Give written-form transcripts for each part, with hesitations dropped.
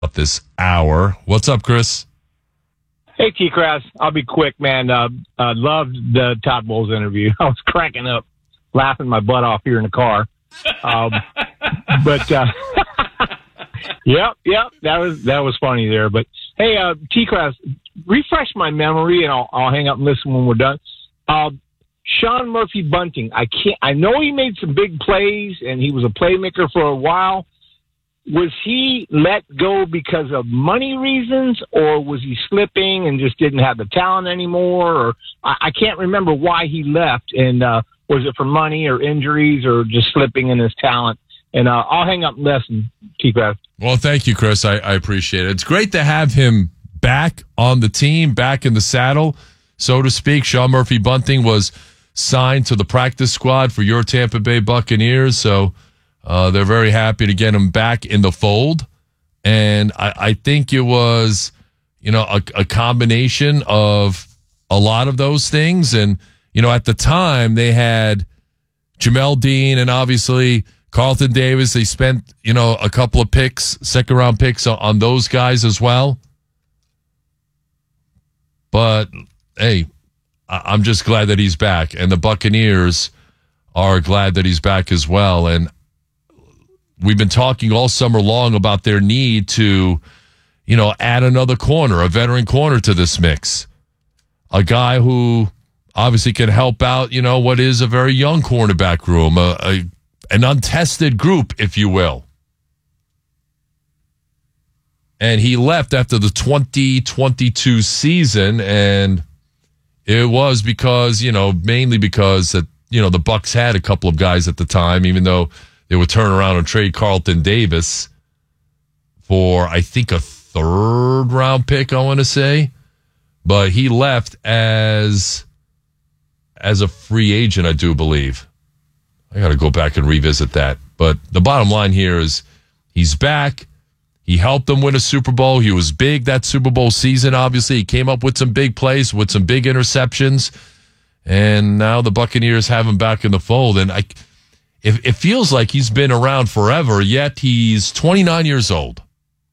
Up this hour. What's up, Chris? Hey, T-Crass. I'll be quick, man. Loved the Todd Bowles interview. I was cracking up, laughing my butt off here in the car. Yep, that was funny there. But hey, T-Crass, refresh my memory, and I'll hang up and listen when we're done. Sean Murphy Bunting. I know he made some big plays, and he was a playmaker for a while. Was he let go because of money reasons, or was he slipping and just didn't have the talent anymore? Or I can't remember why he left. And was it for money or injuries or just slipping in his talent? And I'll hang up and listen, T-Craft. Well, thank you, Chris. I appreciate it. It's great to have him back on the team, back in the saddle, so to speak. Sean Murphy Bunting was signed to the practice squad for your Tampa Bay Buccaneers, so they're very happy to get him back in the fold. And I think it was, a combination of a lot of those things. And, at the time they had Jamel Dean and obviously Carlton Davis. They spent, a couple of picks, second-round picks on those guys as well. But, hey, I'm just glad that he's back. And the Buccaneers are glad that he's back as well. And we've been talking all summer long about their need to, add another corner, a veteran corner to this mix. A guy who obviously can help out, what is a very young cornerback room, an untested group, if you will. And he left after the 2022 season, and it was because, mainly because that, the Bucs had a couple of guys at the time, even though they would turn around and trade Carlton Davis for, I think, a third-round pick, I want to say. But he left as a free agent, I do believe. I got to go back and revisit that. But the bottom line here is he's back. He helped them win a Super Bowl. He was big that Super Bowl season, obviously. He came up with some big plays, with some big interceptions. And now the Buccaneers have him back in the fold. And it feels like he's been around forever, yet he's 29 years old.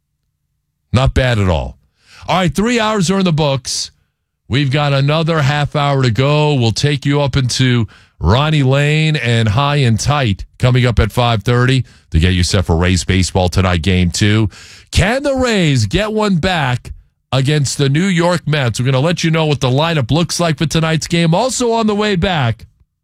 Not bad at all. All right, 3 hours are in the books. We've got another half hour to go. We'll take you up into Ronnie Lane and High and Tight coming up at 5:30 to get you set for Rays baseball tonight, Game 2. Can the Rays get one back against the New York Mets? We're going to let you know what the lineup looks like for tonight's game. Also on the way back,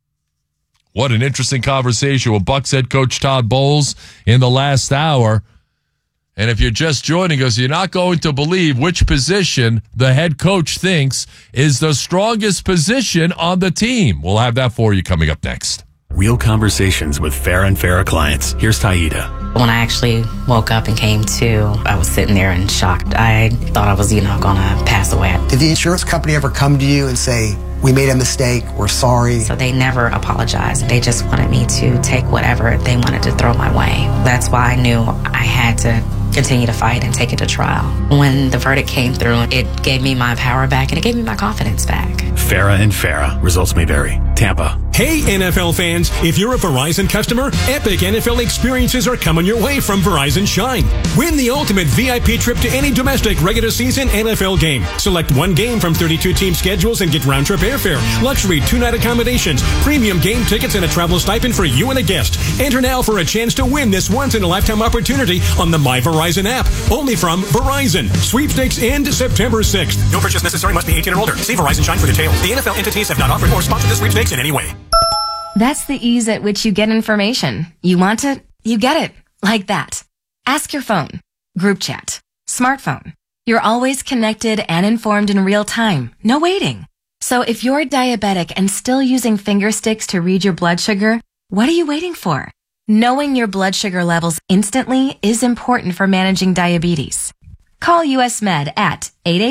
what an interesting conversation with Bucs head coach Todd Bowles in the last hour. And if you're just joining us, you're not going to believe which position the head coach thinks is the strongest position on the team. We'll have that for you coming up next. Real conversations with Farah and Farah clients. Here's Taida. When I actually woke up and came to, I was sitting there in shock. I thought I was, going to pass away. Did the insurance company ever come to you and say, we made a mistake, we're sorry? So they never apologized. They just wanted me to take whatever they wanted to throw my way. That's why I knew I had to continue to fight and take it to trial. When the verdict came through, it gave me my power back and it gave me my confidence back. Farah and Farah. Results may vary. Tampa. Hey, NFL fans, if you're a Verizon customer, epic NFL experiences are coming your way from Verizon Shine. Win the ultimate VIP trip to any domestic regular season NFL game. Select one game from 32 team schedules and get round-trip airfare, luxury 2-night accommodations, premium game tickets, and a travel stipend for you and a guest. Enter now for a chance to win this once-in-a-lifetime opportunity on the My Verizon app. Only from Verizon. Sweepstakes end September 6th. No purchase necessary. Must be 18 or older. See Verizon Shine for details. The NFL entities have not offered or sponsored the sweepstakes in any way. That's the ease at which you get information. You want it, you get it. Like that. Ask your phone. Group chat. Smartphone. You're always connected and informed in real time. No waiting. So if you're diabetic and still using finger sticks to read your blood sugar, what are you waiting for? Knowing your blood sugar levels instantly is important for managing diabetes. Call US Med at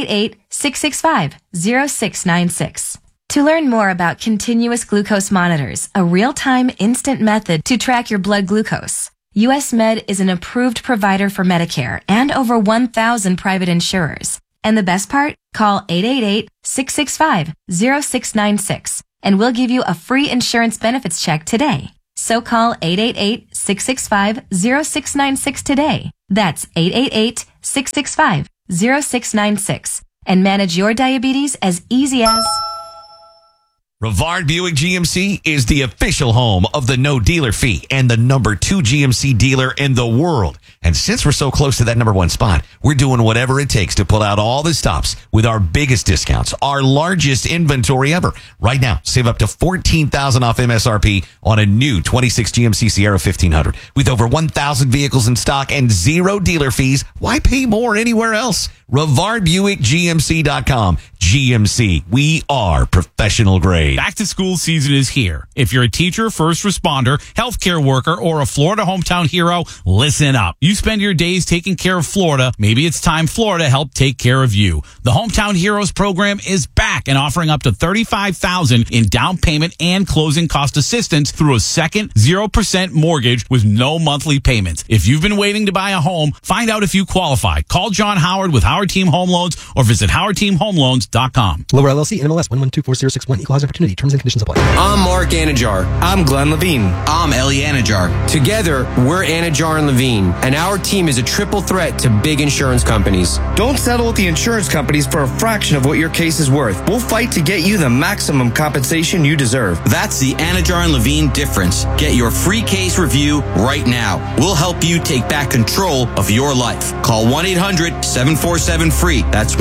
888-665-0696. To learn more about continuous glucose monitors, a real-time instant method to track your blood glucose, US Med is an approved provider for Medicare and over 1,000 private insurers. And the best part? Call 888-665-0696 and we'll give you a free insurance benefits check today. So call 888-665-0696 today. That's 888-665-0696 and manage your diabetes as easy as... Rivard Buick GMC is the official home of the no dealer fee and the number 2 GMC dealer in the world. And since we're so close to that number 1 spot, we're doing whatever it takes to pull out all the stops with our biggest discounts, our largest inventory ever. Right now, save up to $14,000 off MSRP on a new 26 GMC Sierra 1500. With over 1,000 vehicles in stock and 0 dealer fees, why pay more anywhere else? RivardBuickGMC.com. GMC, we are professional grade. Back to school season is here. If you're a teacher, first responder, healthcare worker, or a Florida hometown hero, listen up. You spend your days taking care of Florida. Maybe it's time Florida helped take care of you. The Hometown Heroes program is back and offering up to $35,000 in down payment and closing cost assistance through a second 0% mortgage with no monthly payments. If you've been waiting to buy a home, find out if you qualify. Call John Howard with Howard Team Home Loans or visit HowardTeamHomeLoans.com. Lower LLC, NMLS 1124061. Equal housing opportunity. Terms and conditions apply. I'm Mark Anajar. I'm Glenn Levine. I'm Ellie Anajar. Together, we're Anajar and Levine, and our team is a triple threat to big insurance companies. Don't settle with the insurance companies for a fraction of what your case is worth. We'll fight to get you the maximum compensation you deserve. That's the Anajar and Levine difference. Get your free case review right now. We'll help you take back control of your life. Call 1-800-747-FREE. That's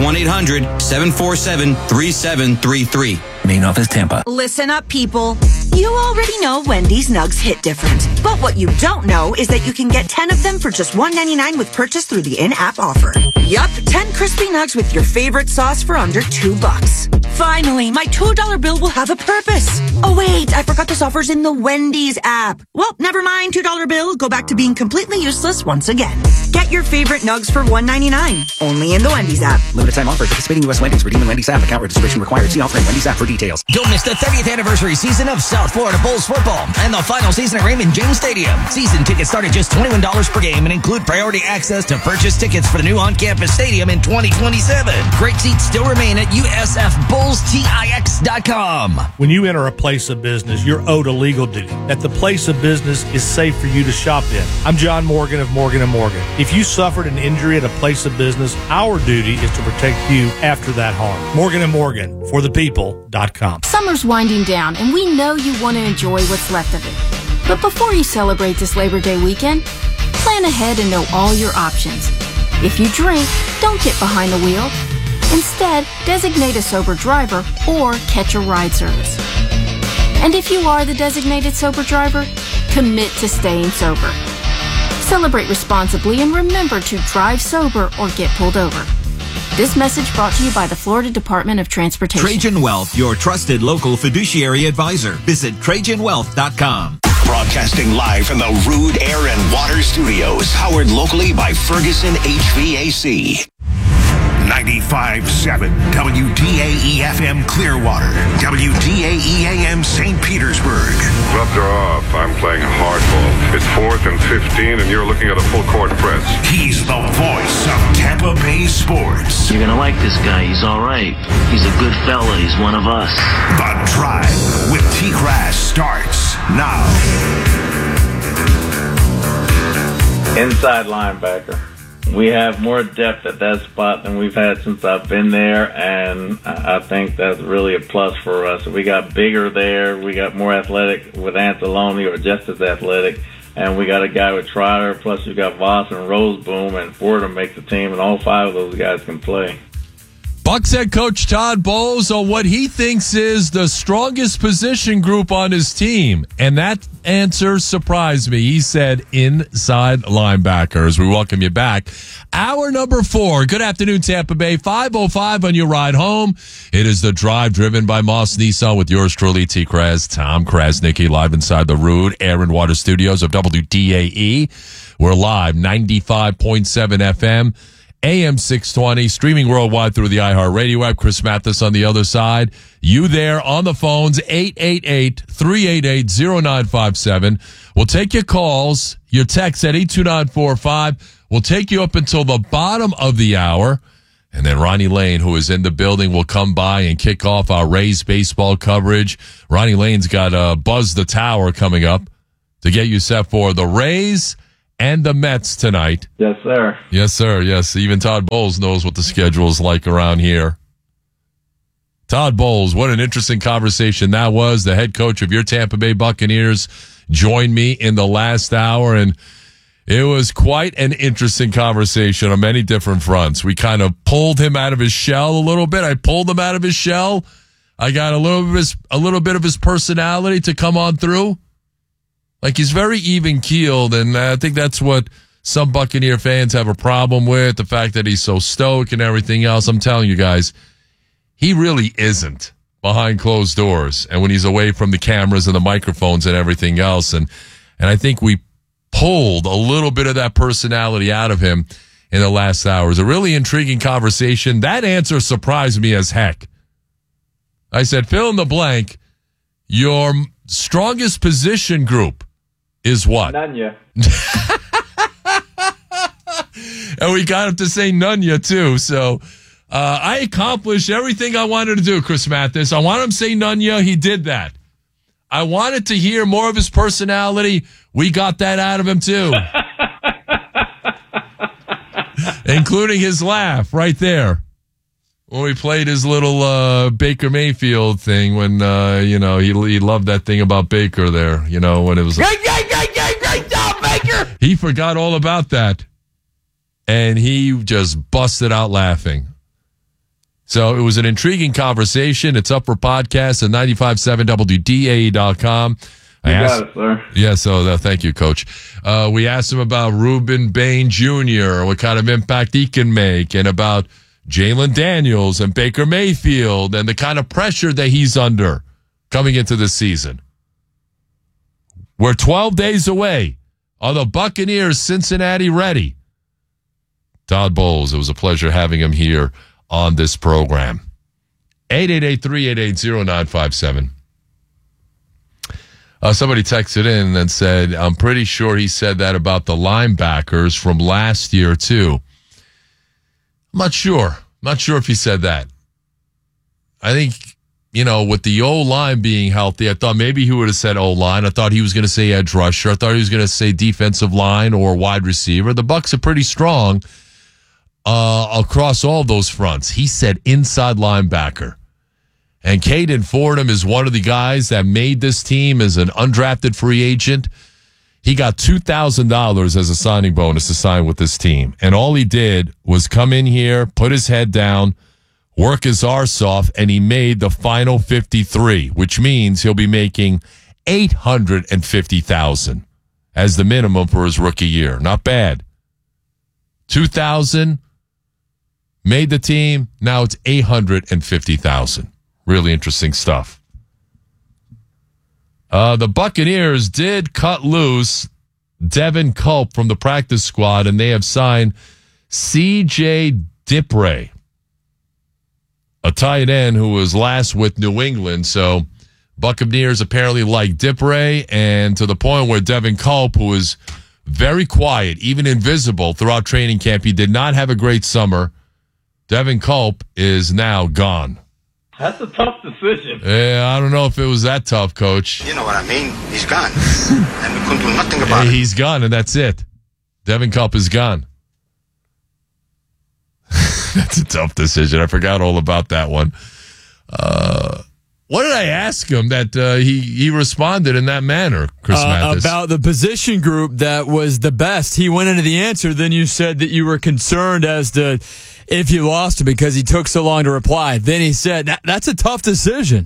1-800-747-3733. Main office, Tampa. Listen up, people. You already know Wendy's Nugs hit different. But what you don't know is that you can get 10 of them for just $1.99 with purchase through the in-app offer. Yup, 10 crispy nugs with your favorite sauce for under $2. Finally, my $2 bill will have a purpose. Oh wait, I forgot this offer's in the Wendy's app. Well, never mind, $2 bill. Go back to being completely useless once again. Get your favorite nugs for $1.99. Only in the Wendy's app. Limited time offer. Participating U.S. Wendy's. Redeem in Wendy's app. Account registration required. See offer in Wendy's app for details. Don't miss the 30th anniversary season of South Florida Bulls football and the final season at Raymond James Stadium. Season tickets start at just $21 per game and include priority access to purchase tickets for the new on-campus stadium in 2027. Great seats still remain at USFBullsTix.com. When you enter a place of business, you're owed a legal duty that the place of business is safe for you to shop in. I'm John Morgan of Morgan & Morgan. If you suffered an injury at a place of business, our duty is to protect you after that harm. Morgan & Morgan, forthepeople.com. Summer's winding down, and we know you want to enjoy what's left of it. But before you celebrate this Labor Day weekend, plan ahead and know all your options. If you drink, don't get behind the wheel. Instead, designate a sober driver or catch a ride service. And if you are the designated sober driver, commit to staying sober. Celebrate responsibly and remember to drive sober or get pulled over. This message brought to you by the Florida Department of Transportation. Trajan Wealth, your trusted local fiduciary advisor. Visit TrajanWealth.com. Broadcasting live from the Rude Air and Water Studios, powered locally by Ferguson HVAC. 95.7 WDAE-FM Clearwater, WDAE-AM St. Petersburg. Gloves are off. I'm playing hardball. It's 4th and 15, and you're looking at a full-court press. He's the voice of Tampa Bay sports. You're going to like this guy. He's all right. He's a good fella. He's one of us. The Drive with T-Crass starts now. Inside linebacker. We have more depth at that spot than we've had since I've been there, and I think that's really a plus for us. We got bigger there. We got more athletic with Anzalone, or just as athletic, and we got a guy with Trotter, plus we got Voss and Roseboom, and Fordham make the team, and all 5 of those guys can play. Bucs head coach Todd Bowles on what he thinks is the strongest position group on his team. And that answer surprised me. He said inside linebackers. We welcome you back. Hour number 4. Good afternoon, Tampa Bay. 5:05 on your ride home. It is The Drive, driven by Moss Nissan with yours truly, T. Kraz, Tom Krasnicki, live inside the Rude Air and Water Studios of WDAE. We're live, 95.7 FM. AM 620, streaming worldwide through the iHeartRadio app. Chris Mathis on the other side. You there on the phones, 888-388-0957. We'll take your calls, your texts at 82945. We'll take you up until the bottom of the hour. And then Ronnie Lane, who is in the building, will come by and kick off our Rays baseball coverage. Ronnie Lane's got Buzz the Tower coming up. to get you set for the Rays and the Mets tonight. Yes, sir. Yes, sir. Yes. Even Todd Bowles knows what the schedule is like around here. Todd Bowles, what an interesting conversation that was. The head coach of your Tampa Bay Buccaneers joined me in the last hour, and it was quite an interesting conversation on many different fronts. We kind of pulled him out of his shell a little bit. I pulled him out of his shell. I got a little bit of his personality to come on through. Like, he's very even-keeled, and I think that's what some Buccaneer fans have a problem with, the fact that he's so stoic and everything else. I'm telling you guys, he really isn't behind closed doors and when he's away from the cameras and the microphones and everything else. And I think we pulled a little bit of that personality out of him in the last hour. It was a really intriguing conversation. That answer surprised me as heck. I said, fill in the blank. Your strongest position group is what? Nunya. And we got him to say Nunya, too. So I accomplished everything I wanted to do, Chris Mathis. I wanted him to say Nunya. He did that. I wanted to hear more of his personality. We got that out of him, too. Including his laugh right there. When we played his little Baker Mayfield thing when, he loved that thing about Baker there, when it was... Great job, Baker! He forgot all about that. And he just busted out laughing. So it was an intriguing conversation. It's up for podcast at 957wdae.com. You got it, sir. Yeah, so thank you, Coach. We asked him about Ruben Bain Jr., what kind of impact he can make, and about Jalen Daniels and Baker Mayfield and the kind of pressure that he's under coming into this season. We're 12 days away. Are the Buccaneers Cincinnati ready? Todd Bowles, it was a pleasure having him here on this program. 888-388-0957. Somebody texted in and said, I'm pretty sure he said that about the linebackers from last year, too. I'm not sure. Not sure if he said that. I think, with the O-line being healthy, I thought maybe he would have said O-line. I thought he was going to say edge rusher. I thought he was going to say defensive line or wide receiver. The Bucs are pretty strong across all those fronts. He said inside linebacker. And Caden Fordham is one of the guys that made this team as an undrafted free agent. He got $2,000 as a signing bonus to sign with this team. And all he did was come in here, put his head down, work his arse off, and he made the final 53, which means he'll be making $850,000 as the minimum for his rookie year. Not bad. $2,000, made the team. Now it's $850,000. Really interesting stuff. The Buccaneers did cut loose Devin Culp from the practice squad, and they have signed C.J. Dipre, a tight end who was last with New England. So Buccaneers apparently like Dipre, and to the point where Devin Culp, who was very quiet, even invisible throughout training camp, he did not have a great summer. Devin Culp is now gone. That's a tough decision. Yeah, I don't know if it was that tough, Coach. You know what I mean? He's gone. And we couldn't do nothing about it. He's gone, and that's it. Devin Culp is gone. That's a tough decision. I forgot all about that one. What did I ask him that he responded in that manner, Chris Mathis? About the position group that was the best. He went into the answer. Then you said that you were concerned as to if you lost him because he took so long to reply. Then he said, that's a tough decision.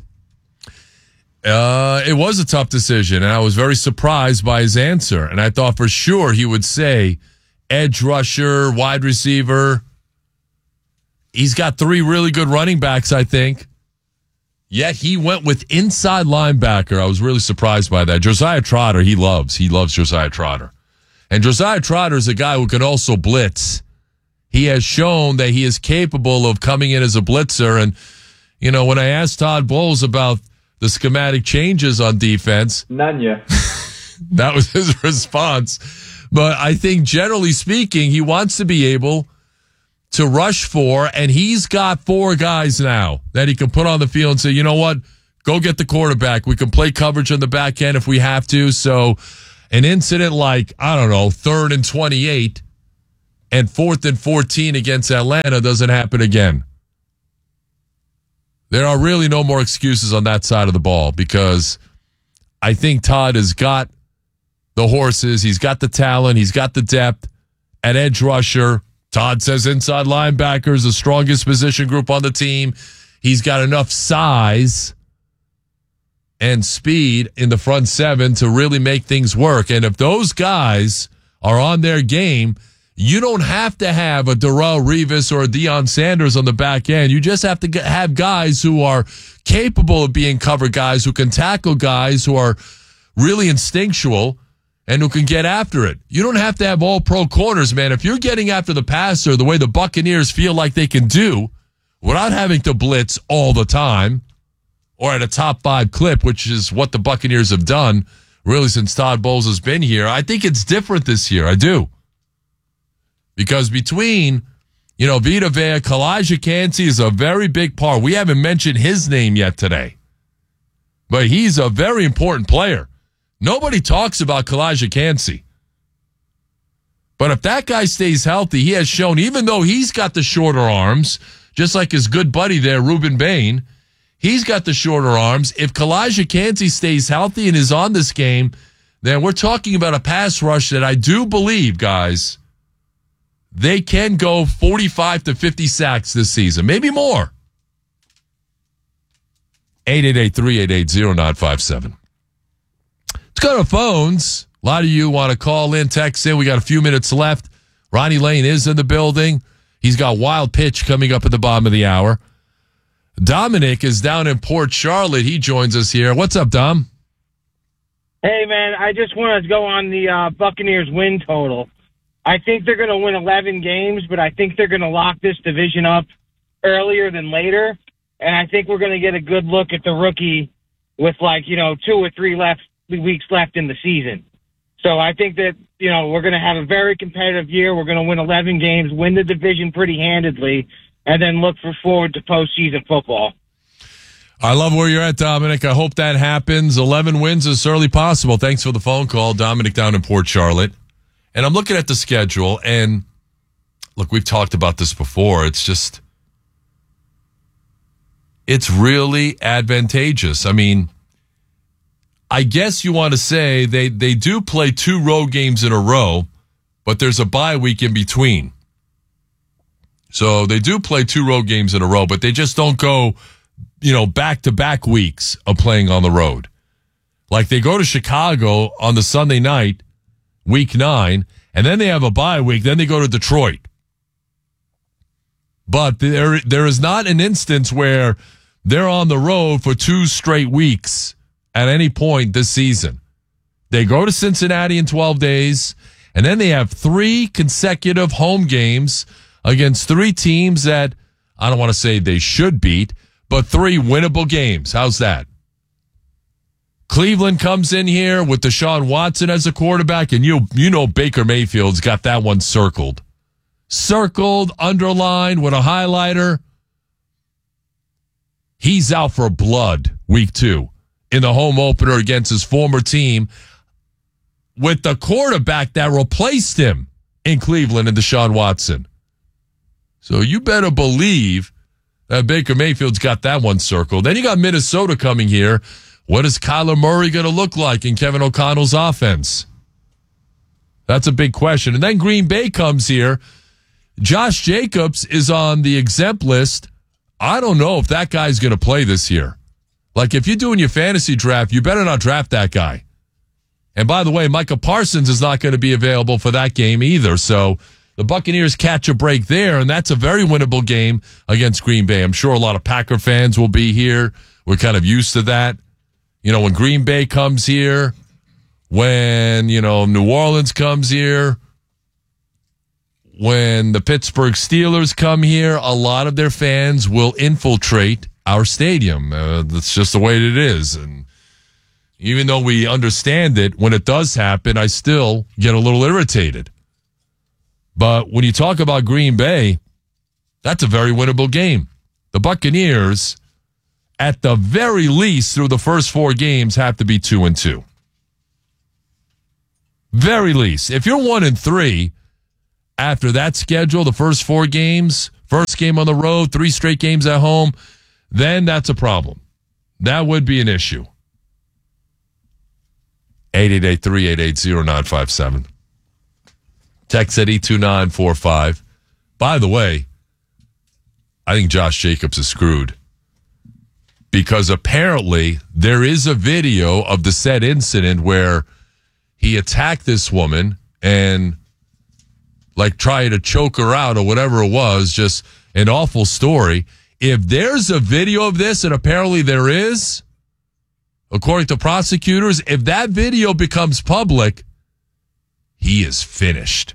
It was a tough decision, and I was very surprised by his answer. And I thought for sure he would say edge rusher, wide receiver. He's got 3 really good running backs, I think. Yet he went with inside linebacker. I was really surprised by that. Josiah Trotter, he loves Josiah Trotter. And Josiah Trotter is a guy who can also blitz. He has shown that he is capable of coming in as a blitzer. And, when I asked Todd Bowles about the schematic changes on defense, Nunya. That was his response. But I think generally speaking, he wants to be able to rush 4, and he's got 4 guys now that he can put on the field and say, you know what, go get the quarterback. We can play coverage on the back end if we have to. So an incident like, I don't know, 3rd and 28 and 4th and 14 against Atlanta doesn't happen again. There are really no more excuses on that side of the ball because I think Todd has got the horses. He's got the talent. He's got the depth at edge rusher. Todd says inside linebacker is the strongest position group on the team. He's got enough size and speed in the front seven to really make things work. And if those guys are on their game, you don't have to have a Darrelle Revis or a Deion Sanders on the back end. You just have to have guys who are capable of being cover guys, who can tackle guys, who are really instinctual and who can get after it. You don't have to have all pro corners, man. If you're getting after the passer the way the Buccaneers feel like they can do without having to blitz all the time or at a top 5 clip, which is what the Buccaneers have done really since Todd Bowles has been here, I think it's different this year. I do. Because between, Vita Vea, Kalijah Kancey is a very big part. We haven't mentioned his name yet today. But he's a very important player. Nobody talks about Kalijah Kancey. But if that guy stays healthy, he has shown, even though he's got the shorter arms, just like his good buddy there, Ruben Bain, he's got the shorter arms. If Kalijah Kancey stays healthy and is on this game, then we're talking about a pass rush that I do believe, guys, they can go 45 to 50 sacks this season, maybe more. 888-388-0957. Let's go to phones. A lot of you want to call in, text in. We got a few minutes left. Ronnie Lane is in the building. He's got Wild Pitch coming up at the bottom of the hour. Dominic is down in Port Charlotte. He joins us here. What's up, Dom? Hey, man, I just wanted to go on the Buccaneers win total. I think they're going to win 11 games, but I think they're going to lock this division up earlier than later. And I think we're going to get a good look at the rookie with 2 or 3 weeks left in the season. So I think that, we're going to have a very competitive year. We're going to win 11 games, win the division pretty handedly, and then look forward to postseason football. I love where you're at, Dominic. I hope that happens. 11 wins is certainly possible. Thanks for the phone call, Dominic down in Port Charlotte. And I'm looking at the schedule, and look, we've talked about this before. It's really advantageous. I mean, I guess you want to say they do play 2 road games in a row, but there's a bye week in between. So they do play 2 road games in a row, but they just don't go, back-to-back weeks of playing on the road. Like they go to Chicago on the Sunday night, week 9, and then they have a bye week, then they go to Detroit. But there is not an instance where they're on the road for 2 straight weeks at any point this season. They go to Cincinnati in 12 days, and then they have 3 consecutive home games against 3 teams that, I don't want to say they should beat, but 3 winnable games. How's that? Cleveland comes in here with Deshaun Watson as a quarterback, and you know Baker Mayfield's got that one circled. Circled, underlined with a highlighter. He's out for blood week 2 in the home opener against his former team with the quarterback that replaced him in Cleveland and Deshaun Watson. So you better believe that Baker Mayfield's got that one circled. Then you got Minnesota coming here. What is Kyler Murray going to look like in Kevin O'Connell's offense? That's a big question. And then Green Bay comes here. Josh Jacobs is on the exempt list. I don't know if that guy's going to play this year. Like, if you're doing your fantasy draft, you better not draft that guy. And by the way, Micah Parsons is not going to be available for that game either. So the Buccaneers catch a break there, and that's a very winnable game against Green Bay. I'm sure a lot of Packer fans will be here. We're kind of used to that. When Green Bay comes here, when, New Orleans comes here, when the Pittsburgh Steelers come here, a lot of their fans will infiltrate our stadium. That's just the way it is. And even though we understand it, when it does happen, I still get a little irritated. But when you talk about Green Bay, that's a very winnable game. The Buccaneers, at the very least, through the first 4 games, have to be 2-2. Very least. If you're 1-3 after that schedule, the first 4 games, first game on the road, 3 straight games at home, then that's a problem. That would be an issue. 888-388-0957. Text at 82945. By the way, I think Josh Jacobs is screwed. Because apparently there is a video of the said incident where he attacked this woman and like tried to choke her out or whatever it was. Just an awful story. If there's a video of this, and apparently there is, according to prosecutors, if that video becomes public, he is finished.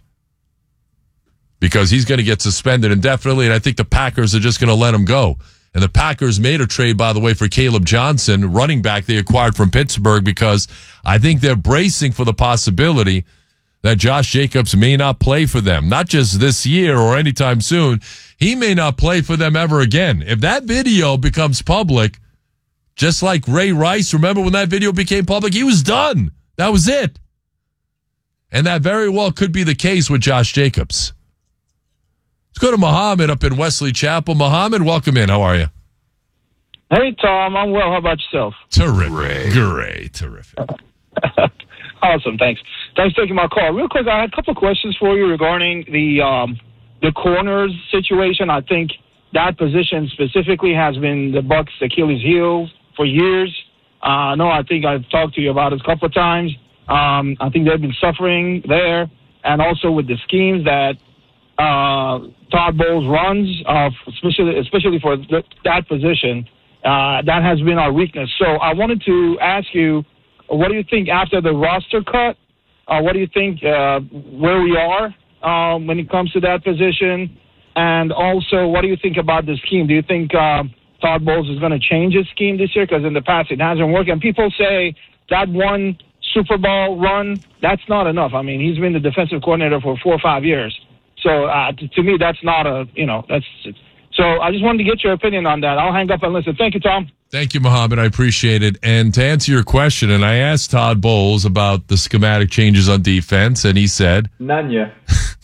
Because he's going to get suspended indefinitely, and I think the Packers are just going to let him go. And the Packers made a trade, by the way, for Caleb Johnson, running back they acquired from Pittsburgh, because I think they're bracing for the possibility that Josh Jacobs may not play for them. Not just this year or anytime soon. He may not play for them ever again. If that video becomes public, just like Ray Rice, remember when that video became public? He was done. That was it. And that very well could be the case with Josh Jacobs. Let's go to Muhammad up in Wesley Chapel. Muhammad, welcome in. How are you? Hey, Tom. I'm well. How about yourself? Terrific. Great. Terrific. Awesome. Thanks. Thanks for taking my call. Real quick, I had a couple of questions for you regarding the corners situation. I think that position specifically has been the Bucs' Achilles heel for years. I think I've talked to you about it a couple of times. I think they've been suffering there, and also with the schemes that Todd Bowles runs, especially for that position. That has been our weakness. So I wanted to ask you, what do you think after the roster cut? What do you think where we are when it comes to that position? And also, what do you think about the scheme? Do you think Todd Bowles is going to change his scheme this year? Because in the past it hasn't worked. And people say that one Super Bowl run, that's not enough. I mean, he's been the defensive coordinator for 4 or 5 years. So to me, that's not that's. So I just wanted to get your opinion on that. I'll hang up and listen. Thank you, Tom. Thank you, Muhammad. I appreciate it. And to answer your question, and I asked Todd Bowles about the schematic changes on defense, and he said, none yet.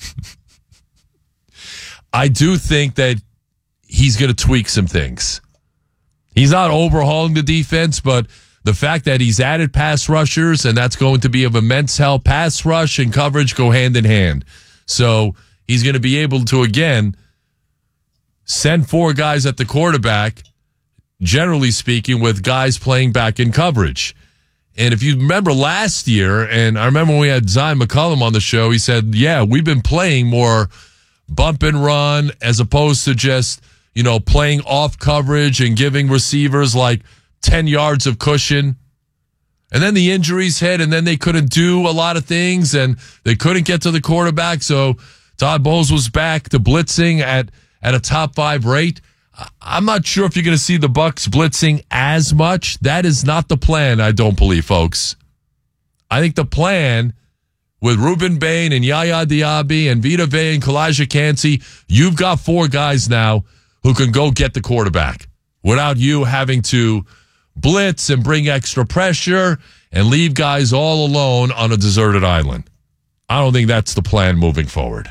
I do think that he's going to tweak some things. He's not overhauling the defense, but the fact that he's added pass rushers, and that's going to be of immense help. Pass rush and coverage go hand in hand. So he's going to be able to, again, send 4 guys at the quarterback, generally speaking, with guys playing back in coverage. And if you remember last year, and I remember when we had Zion McCollum on the show, he said, yeah, we've been playing more bump and run as opposed to just, playing off coverage and giving receivers like 10 yards of cushion. And then the injuries hit, and then they couldn't do a lot of things, and they couldn't get to the quarterback. So Todd Bowles was back to blitzing at a top 5 rate. I'm not sure if you're going to see the Bucs blitzing as much. That is not the plan, I don't believe, folks. I think the plan with Ruben Bain and Yaya Diaby and Vita Vea and Kalijah Kancey, you've got 4 guys now who can go get the quarterback without you having to blitz and bring extra pressure and leave guys all alone on a deserted island. I don't think that's the plan moving forward.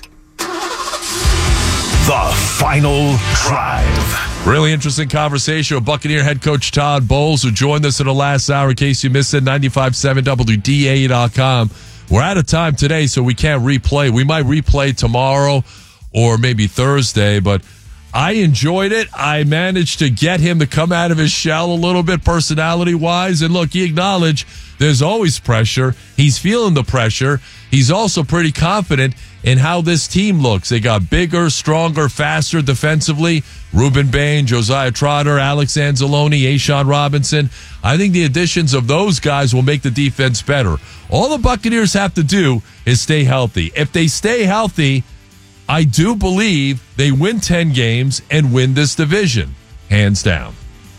The Final Drive. Really interesting conversation with Buccaneer head coach Todd Bowles, who joined us in the last hour. In case you missed it, 95.7 WDA.com. We're out of time today, so we can't replay. We might replay tomorrow or maybe Thursday, but I enjoyed it. I managed to get him to come out of his shell a little bit personality-wise. And look, he acknowledged there's always pressure. He's feeling the pressure. He's also pretty confident in how this team looks. They got bigger, stronger, faster defensively. Ruben Bain, Josiah Trotter, Alex Anzalone, A'Shawn Robinson. I think the additions of those guys will make the defense better. All the Buccaneers have to do is stay healthy. If they stay healthy, I do believe they win 10 games and win this division. Hands down.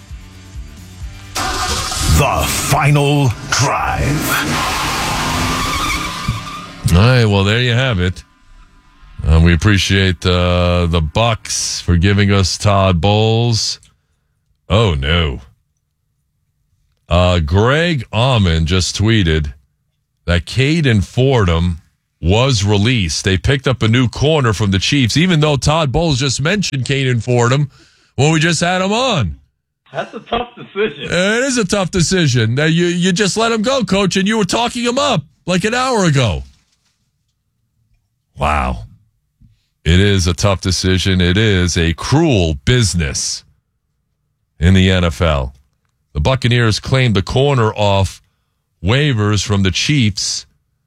The Final Drive. All right, well, there you have it. We appreciate the Bucs for giving us Todd Bowles. Oh, no. Greg Auman just tweeted, that Caden Fordham was released. They picked up a new corner from the Chiefs, even though Todd Bowles just mentioned Caden Fordham when we just had him on. That's a tough decision. It is a tough decision. You just let him go, Coach, and you were talking him up like an hour ago. Wow. It is a tough decision. It is a cruel business in the NFL. The Buccaneers claimed the corner off waivers from the Chiefs.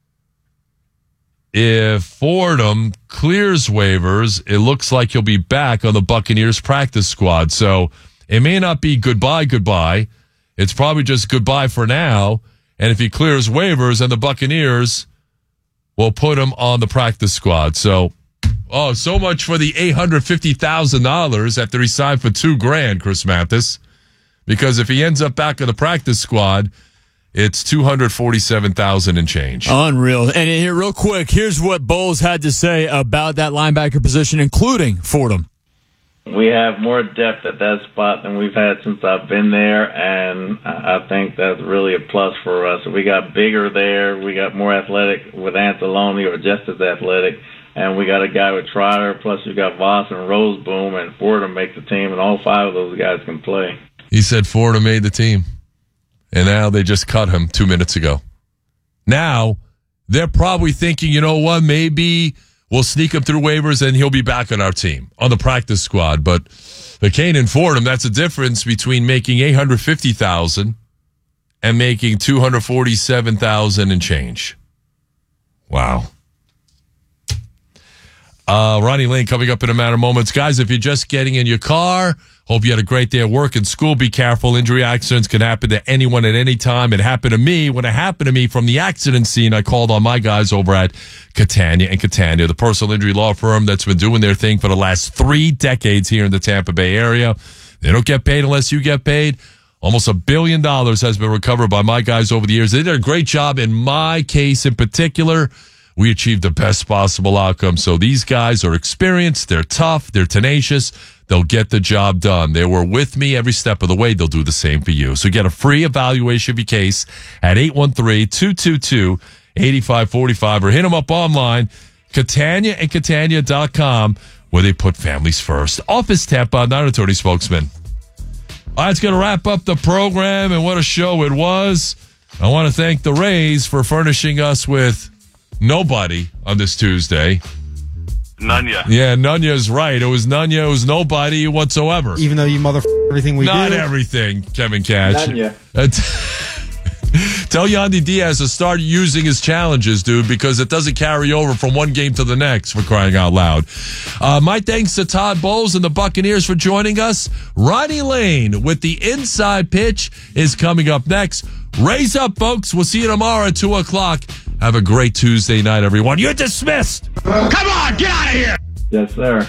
If Fordham clears waivers, it looks like he'll be back on the Buccaneers practice squad. So it may not be goodbye. It's probably just goodbye for now. And if he clears waivers, then the Buccaneers will put him on the practice squad. So, so much for the $850,000 after he signed for $2,000, Chris Mathis. Because if he ends up back on the practice squad, it's $247,000 and change. Unreal. And here, real quick, here's what Bowles had to say about that linebacker position, including Fordham. We have more depth at that spot than we've had since I've been there, and I think that's really a plus for us. We got bigger there. We got more athletic with Anzalone, or just as athletic, and we got a guy with Trotter, plus we got Voss and Roseboom, and Fordham make the team, and all five of those guys can play. He said Fordham made the team. And now they just cut him 2 minutes ago. Now, they're probably thinking, you know what, maybe we'll sneak him through waivers and he'll be back on our team, on the practice squad. But the Caden Fordham, that's a difference between making $850,000 and making $247,000 and change. Wow. Ronnie Lane coming up in a matter of moments. Guys, if you're just getting in your car, hope you had a great day at work and school. Be careful. Injury accidents can happen to anyone at any time. It happened to me. When it happened to me from the accident scene, I called on my guys over at Catania & Catania, the personal injury law firm that's been doing their thing for the last 3 decades here in the Tampa Bay area. They don't get paid unless you get paid. Almost $1 billion has been recovered by my guys over the years. They did a great job. In my case in particular, we achieved the best possible outcome. So these guys are experienced. They're tough. They're tenacious. They'll get the job done. They were with me every step of the way. They'll do the same for you. So get a free evaluation of your case at 813-222-8545 or hit them up online, CataniaandCatania.com, where they put families first. Office Tampa, not attorney spokesman. All right, it's going to wrap up the program, and what a show it was. I want to thank the Rays for furnishing us with nobody on this Tuesday. Nunya. Yeah, Nunya's right. It was Nunya. It was nobody whatsoever. Even though you everything we do. Not everything, Kevin Cash. Nunya. Tell Yandy Diaz to start using his challenges, dude, because it doesn't carry over from one game to the next, for crying out loud. My thanks to Todd Bowles and the Buccaneers for joining us. Ronnie Lane with the inside pitch is coming up next. Raise up, folks. We'll see you tomorrow at 2 o'clock. Have a great Tuesday night, everyone. You're dismissed. Come on, get out of here. Yes, sir.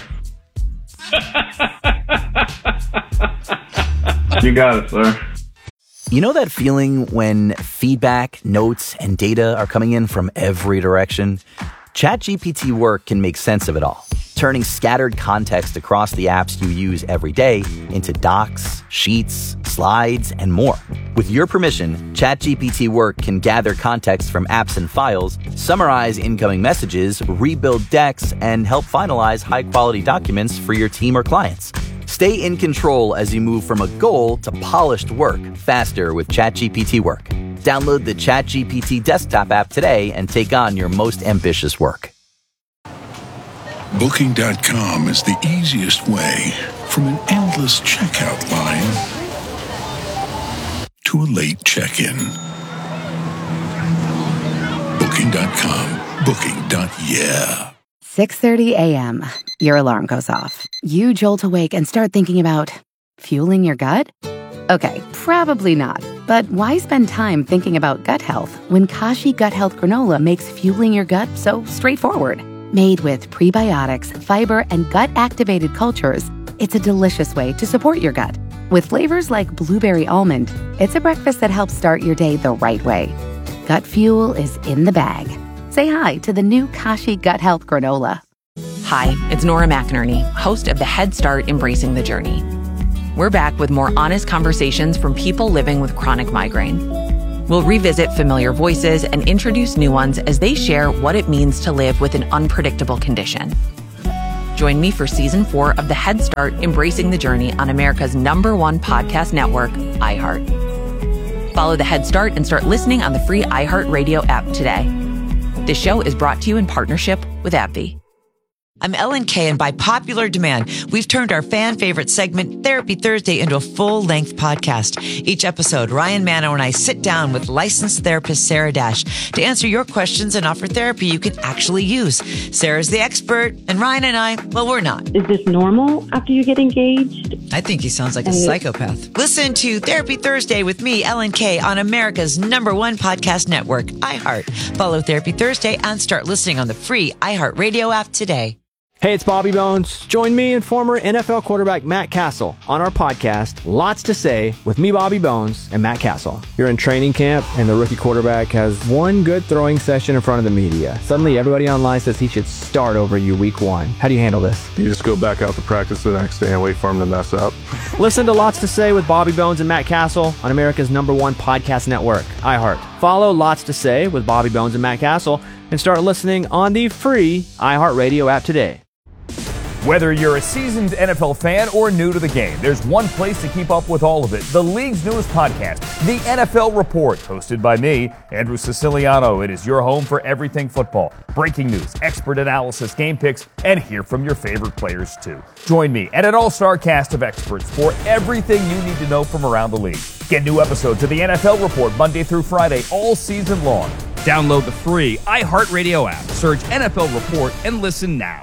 You got it, sir. You know that feeling when feedback, notes, and data are coming in from every direction? ChatGPT Work can make sense of it all, turning scattered context across the apps you use every day into docs, sheets, slides, and more. With your permission, ChatGPT Work can gather context from apps and files, summarize incoming messages, rebuild decks, and help finalize high-quality documents for your team or clients. Stay in control as you move from a goal to polished work faster with ChatGPT Work. Download the ChatGPT desktop app today and take on your most ambitious work. Booking.com is the easiest way from an endless checkout line to a late check-in. Booking.com. Booking.yeah. 6:30 a.m. Your alarm goes off. You jolt awake and start thinking about fueling your gut? Okay, probably not. But why spend time thinking about gut health when Kashi Gut Health Granola makes fueling your gut so straightforward? Made with prebiotics, fiber, and gut-activated cultures, it's a delicious way to support your gut. With flavors like blueberry almond, it's a breakfast that helps start your day the right way. Gut fuel is in the bag. Say hi to the new Kashi Gut Health Granola. Hi, it's Nora McInerney, host of the Head Start Embracing the Journey. We're back with more honest conversations from people living with chronic migraine. We'll revisit familiar voices and introduce new ones as they share what it means to live with an unpredictable condition. Join me for Season 4 of The Head Start, Embracing the Journey on America's #1 podcast network, iHeart. Follow The Head Start and start listening on the free iHeartRadio app today. This show is brought to you in partnership with AbbVie. I'm Ellen Kay, and by popular demand, we've turned our fan favorite segment, Therapy Thursday, into a full-length podcast. Each episode, Ryan Manno and I sit down with licensed therapist Sarah Dash to answer your questions and offer therapy you can actually use. Sarah's the expert, and Ryan and I, well, we're not. Is this normal after you get engaged? I think he sounds like a psychopath. Listen to Therapy Thursday with me, Ellen Kay, on America's #1 podcast network, iHeart. Follow Therapy Thursday and start listening on the free iHeartRadio app today. Hey, it's Bobby Bones. Join me and former NFL quarterback Matt Castle on our podcast, Lots to Say, with me, Bobby Bones, and Matt Castle. You're in training camp, and the rookie quarterback has one good throwing session in front of the media. Suddenly, everybody online says he should start over you week 1. How do you handle this? You just go back out to practice the next day and wait for him to mess up. Listen to Lots to Say with Bobby Bones and Matt Castle on America's #1 podcast network, iHeart. Follow Lots to Say with Bobby Bones and Matt Castle and start listening on the free iHeartRadio app today. Whether you're a seasoned NFL fan or new to the game, there's one place to keep up with all of it. The league's newest podcast, The NFL Report, hosted by me, Andrew Siciliano. It is your home for everything football. Breaking news, expert analysis, game picks, and hear from your favorite players too. Join me and an all-star cast of experts for everything you need to know from around the league. Get new episodes of The NFL Report Monday through Friday all season long. Download the free iHeartRadio app. Search NFL Report and listen now.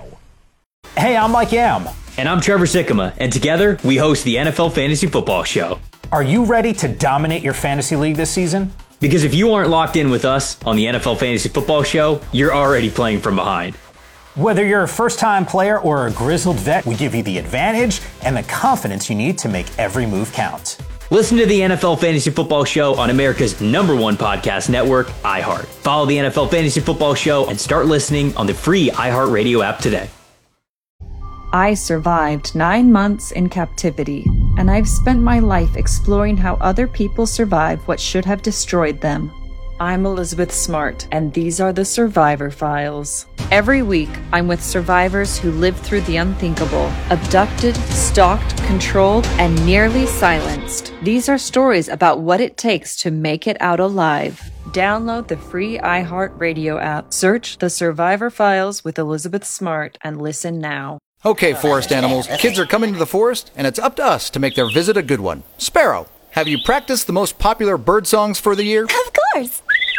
Hey, I'm Mike Yam. And I'm Trevor Sikkema, and together we host the NFL Fantasy Football Show. Are you ready to dominate your fantasy league this season? Because if you aren't locked in with us on the NFL Fantasy Football Show, you're already playing from behind. Whether you're a first-time player or a grizzled vet, we give you the advantage and the confidence you need to make every move count. Listen to the NFL Fantasy Football Show on America's #1 podcast network, iHeart. Follow the NFL Fantasy Football Show and start listening on the free iHeartRadio app today. I survived 9 months in captivity, and I've spent my life exploring how other people survive what should have destroyed them. I'm Elizabeth Smart, and these are the Survivor Files. Every week, I'm with survivors who lived through the unthinkable, abducted, stalked, controlled, and nearly silenced. These are stories about what it takes to make it out alive. Download the free iHeartRadio app, search The Survivor Files with Elizabeth Smart, and listen now. Okay, forest animals, kids are coming to the forest, and it's up to us to make their visit a good one. Sparrow, have you practiced the most popular bird songs for the year? Of course.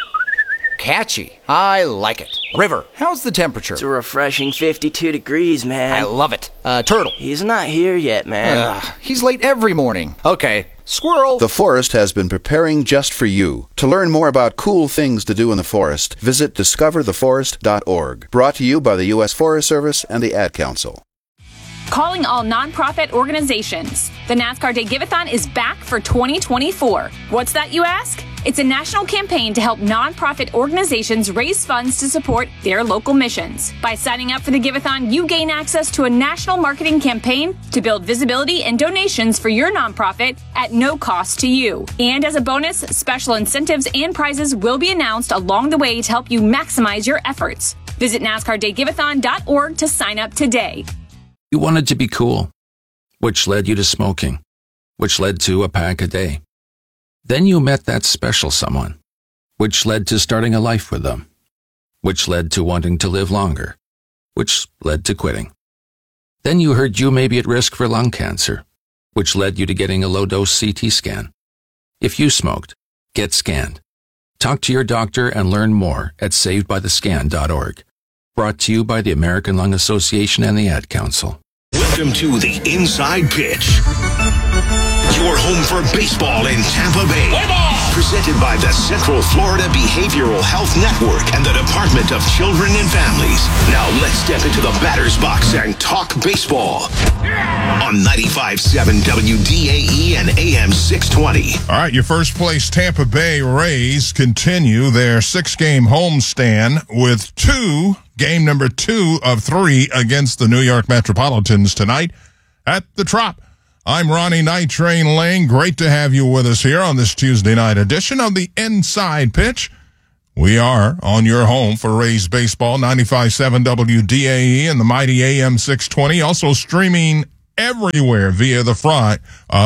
Catchy. I like it. River, how's the temperature? It's a refreshing 52 degrees, man. I love it. Turtle. He's not here yet, man. He's late every morning. Okay. Squirrel. The forest has been preparing just for you. To learn more about cool things to do in the forest, visit discovertheforest.org. Brought to you by the U.S. Forest Service and the Ad Council. Calling all nonprofit organizations. The NASCAR Day Giveathon is back for 2024. What's that, you ask? It's a national campaign to help nonprofit organizations raise funds to support their local missions. By signing up for the Giveathon, you gain access to a national marketing campaign to build visibility and donations for your nonprofit at no cost to you. And as a bonus, special incentives and prizes will be announced along the way to help you maximize your efforts. Visit NASCARDayGiveathon.org to sign up today. You wanted to be cool, which led you to smoking, which led to a pack a day. Then you met that special someone, which led to starting a life with them, which led to wanting to live longer, which led to quitting. Then you heard you may be at risk for lung cancer, which led you to getting a low-dose CT scan. If you smoked, get scanned. Talk to your doctor and learn more at savedbythescan.org. Brought to you by the American Lung Association and the Ad Council. Welcome to the Inside Pitch. Your home for baseball in Tampa Bay. Presented by the Central Florida Behavioral Health Network and the Department of Children and Families. Now let's step into the batter's box and talk baseball. On 95.7 WDAE and AM 620. All right, your first place Tampa Bay Rays continue their 6-game homestand with game number 2 of 3 against the New York Metropolitans tonight at the Trop. I'm Ronnie Night Train Lane. Great to have you with us here on this Tuesday night edition of the Inside Pitch. We are on your home for Rays Baseball, 95.7 WDAE and the mighty AM 620. Also streaming everywhere via the free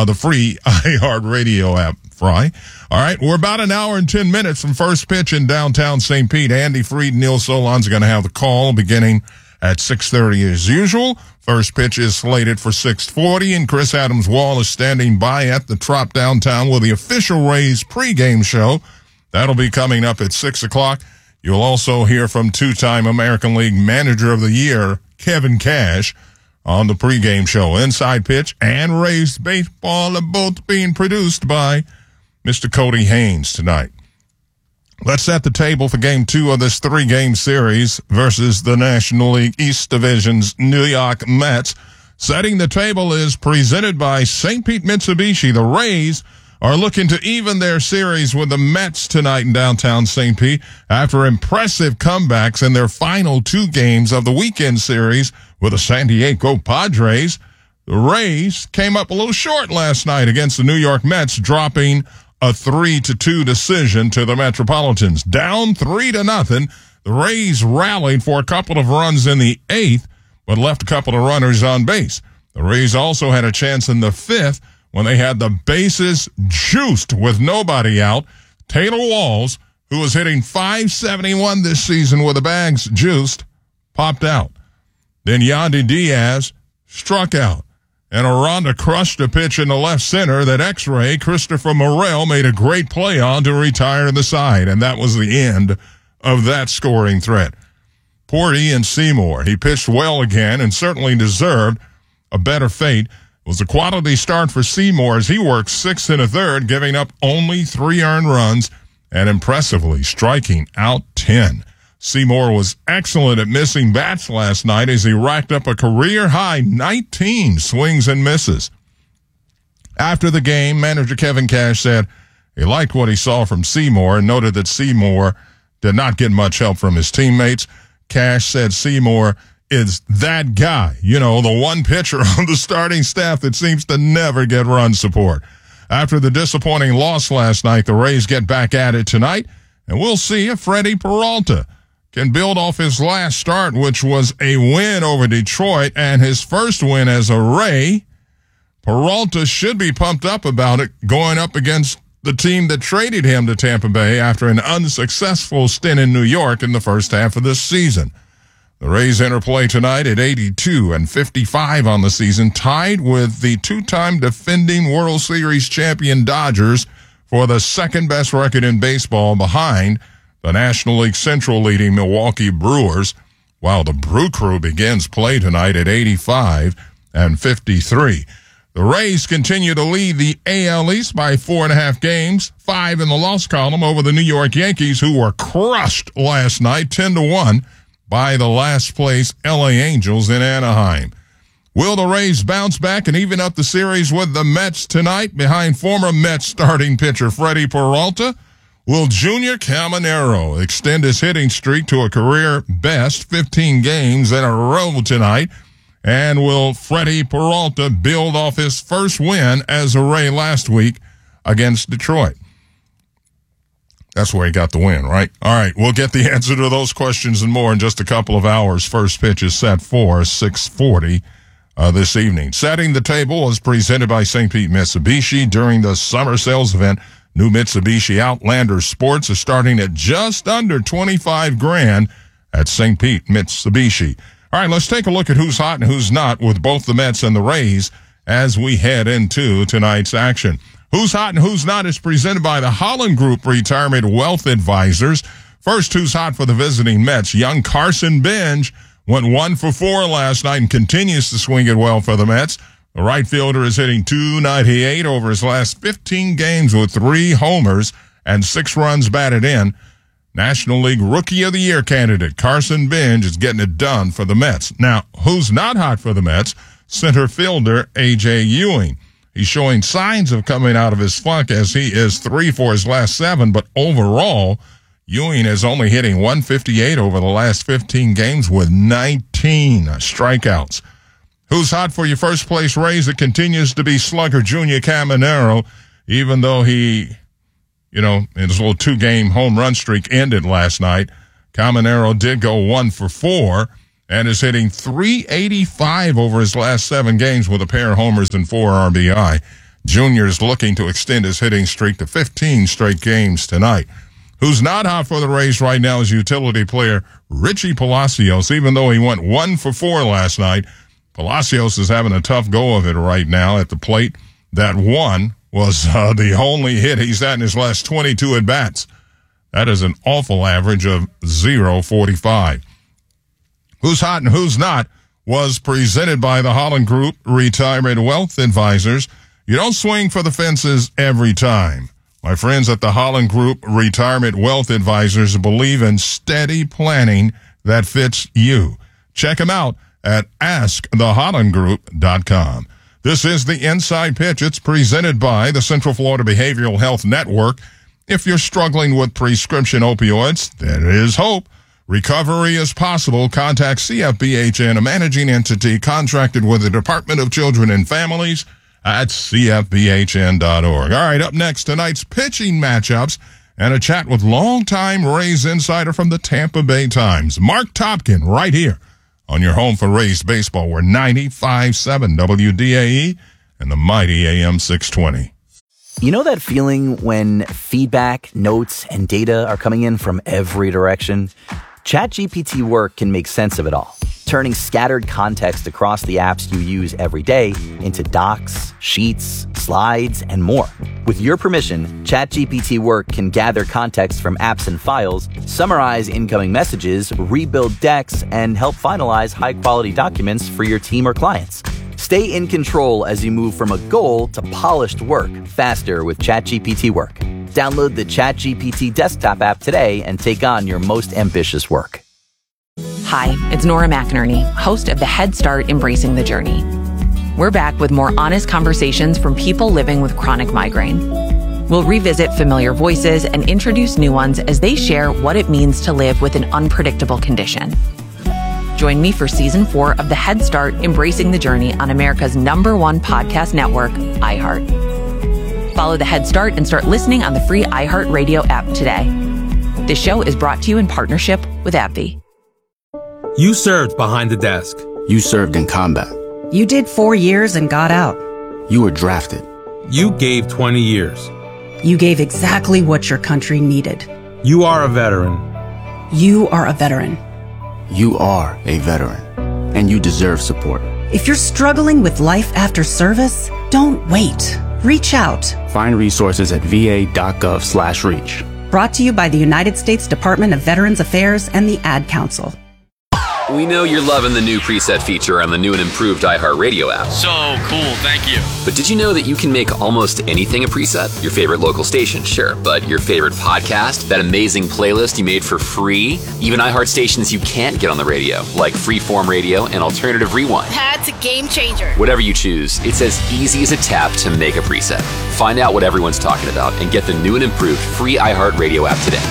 iHeartRadio app. Fry. All right, we're about an hour and 10 minutes from first pitch in downtown St. Pete. Andy Freed and Neil Solondz are going to have the call beginning at 6:30 as usual. First pitch is slated for 6:40, and Chris Adams-Wall is standing by at the Trop downtown with the official Rays pregame show. That'll be coming up at 6 o'clock. You'll also hear from two-time American League Manager of the Year, Kevin Cash, on the pregame show. Inside Pitch and Rays Baseball are both being produced by Mr. Cody Haynes tonight. Let's set the table for Game 2 of this 3-game series versus the National League East Division's New York Mets. Setting the table is presented by St. Pete Mitsubishi. The Rays are looking to even their series with the Mets tonight in downtown St. Pete after impressive comebacks in their final 2 games of the weekend series with the San Diego Padres. The Rays came up a little short last night against the New York Mets, dropping a 3-2 decision to the Metropolitans. Down 3-0. The Rays rallied for a couple of runs in the 8th, but left a couple of runners on base. The Rays also had a chance in the 5th when they had the bases juiced with nobody out. Taylor Walls, who was hitting .571 this season with the bags juiced, popped out. Then Yandy Diaz struck out. And Aranda crushed a pitch in the left center that X-Ray Christopher Morel made a great play on to retire the side. And that was the end of that scoring threat. Poor Ian Seymour. He pitched well again and certainly deserved a better fate. It was a quality start for Seymour as he worked 6 1/3, giving up only 3 earned runs and impressively striking out 10. Seymour was excellent at missing bats last night as he racked up a career-high 19 swings and misses. After the game, manager Kevin Cash said he liked what he saw from Seymour and noted that Seymour did not get much help from his teammates. Cash said Seymour is that guy, the one pitcher on the starting staff that seems to never get run support. After the disappointing loss last night, the Rays get back at it tonight, and we'll see if Freddie Peralta can build off his last start, which was a win over Detroit and his first win as a Ray. Peralta should be pumped up about it going up against the team that traded him to Tampa Bay after an unsuccessful stint in New York in the first half of this season. The Rays enter play tonight at 82-55 on the season, tied with the 2-time defending World Series champion Dodgers for the second-best record in baseball behind the National League Central leading Milwaukee Brewers, while the Brew Crew begins play tonight at 85-53. The Rays continue to lead the AL East by 4.5 games, 5 in the loss column over the New York Yankees, who were crushed last night 10-1 by the last place LA Angels in Anaheim. Will the Rays bounce back and even up the series with the Mets tonight behind former Mets starting pitcher Freddie Peralta? Will Junior Caminero extend his hitting streak to a career best 15 games in a row tonight? And will Freddie Peralta build off his first win as a Ray last week against Detroit? That's where he got the win, right? All right, we'll get the answer to those questions and more in just a couple of hours. First pitch is set for 6:40 this evening. Setting the table is presented by St. Pete Mitsubishi during the summer sales event. New Mitsubishi Outlander Sports is starting at just under $25,000 at St. Pete Mitsubishi. All right, let's take a look at who's hot and who's not with both the Mets and the Rays as we head into tonight's action. Who's hot and who's not is presented by the Holland Group Retirement Wealth Advisors. First, who's hot for the visiting Mets? Young Carson Bench went 1 for 4 last night and continues to swing it well for the Mets. The right fielder is hitting .298 over his last 15 games with 3 homers and 6 runs batted in. National League Rookie of the Year candidate Carson Bench is getting it done for the Mets. Now, who's not hot for the Mets? Center fielder A.J. Ewing. He's showing signs of coming out of his funk as he is 3 for his last 7, but overall, Ewing is only hitting .158 over the last 15 games with 19 strikeouts. Who's hot for your first place raise? It continues to be slugger Junior Caminero, even though he, his little 2-game home run streak ended last night. Caminero did go 1 for 4 and is hitting .385 over his last 7 games with a pair of homers and 4 RBI. Junior is looking to extend his hitting streak to 15 straight games tonight. Who's not hot for the Rays right now is utility player Richie Palacios. Even though he went 1 for 4 last night, Palacios is having a tough go of it right now at the plate. That one was the only hit he's had in his last 22 at-bats. That is an awful average of .045. Who's hot and who's not was presented by the Holland Group Retirement Wealth Advisors. You don't swing for the fences every time. My friends at the Holland Group Retirement Wealth Advisors believe in steady planning that fits you. Check them out at AskTheHollandGroup.com. This is the Inside Pitch. It's presented by the Central Florida Behavioral Health Network. If you're struggling with prescription opioids, there is hope. Recovery is possible. Contact CFBHN, a managing entity contracted with the Department of Children and Families at CFBHN.org. All right, up next, tonight's pitching matchups and a chat with longtime Rays insider from the Tampa Bay Times, Mark Topkin, right here on your home for Rays baseball. We're 95.7 WDAE and the mighty AM 620. You know that feeling when feedback, notes, and data are coming in from every direction? ChatGPT Work can make sense of it all, turning scattered context across the apps you use every day into docs, sheets, slides, and more. With your permission, ChatGPT Work can gather context from apps and files, summarize incoming messages, rebuild decks, and help finalize high-quality documents for your team or clients. Stay in control as you move from a goal to polished work faster with ChatGPT Work. Download the ChatGPT desktop app today and take on your most ambitious work. Hi, it's Nora McInerney, host of the Head Start Embracing the Journey. We're back with more honest conversations from people living with chronic migraine. We'll revisit familiar voices and introduce new ones as they share what it means to live with an unpredictable condition. Join me for Season 4 of the Head Start Embracing the Journey on America's #1 podcast network, iHeart. Follow the Head Start and start listening on the free iHeartRadio app today. This show is brought to you in partnership with AbbVie. You served behind the desk. You served in combat. You did 4 years and got out. You were drafted. You gave 20 years. You gave exactly what your country needed. You are a veteran. You are a veteran. You are a veteran, and you deserve support. If you're struggling with life after service, don't wait. Reach out. Find resources at va.gov/reach. Brought to you by the United States Department of Veterans Affairs and the Ad Council. We know you're loving the new preset feature on the new and improved iHeartRadio app. So cool, thank you. But did you know that you can make almost anything a preset? Your favorite local station, sure, but your favorite podcast, that amazing playlist you made for free, even iHeart stations you can't get on the radio, like Freeform Radio and Alternative Rewind. That's a game changer. Whatever you choose, it's as easy as a tap to make a preset. Find out what everyone's talking about and get the new and improved free iHeartRadio app today.